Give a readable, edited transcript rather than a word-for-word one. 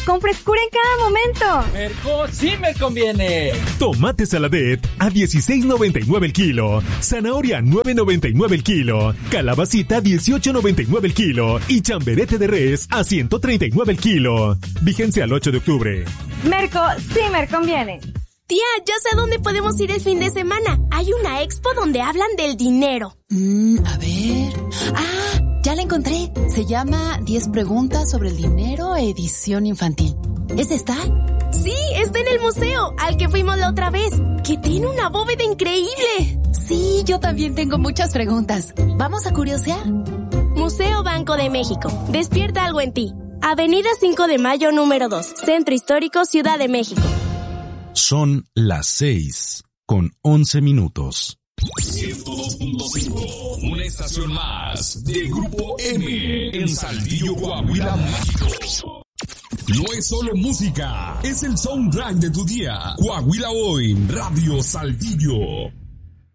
con frescura en cada momento. Merco sí me conviene. Tomate Saladet a $16.99 el kilo. Zanahoria 9.99 el kilo. Calabacita 18.99 el kilo. Y chamberete de res a 139 el kilo. Vigencia al 8 de octubre. Merco sí me conviene. Tía, ya sé a dónde podemos ir el fin de semana. Hay una expo donde hablan del dinero. A ver... ya la encontré. Se llama 10 preguntas sobre el dinero, edición infantil. ¿Esa está? Sí, está en el museo, al que fuimos la otra vez, que tiene una bóveda increíble. Sí, yo también tengo muchas preguntas. ¿Vamos a curiosear? Museo Banco de México. Despierta algo en ti. Avenida 5 de Mayo, número 2. Centro Histórico, Ciudad de México. Son las 6:11. 102.5, una estación más de Grupo M en Saltillo, Coahuila, México. No es solo música, es el soundtrack de tu día. Coahuila Hoy, Radio Saltillo.